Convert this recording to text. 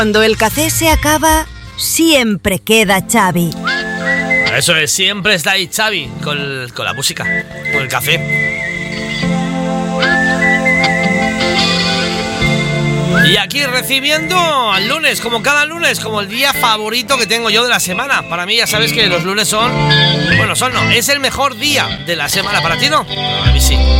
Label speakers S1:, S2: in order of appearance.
S1: Cuando el café se acaba, siempre queda Xavi.
S2: Eso es, siempre está ahí Xavi con la música, con el café. Y aquí recibiendo al lunes, como cada lunes, como el día favorito que tengo yo de la semana. Para mí ya sabes que los lunes son... Bueno, no, es el mejor día de la semana. ¿Para ti no? A mí sí.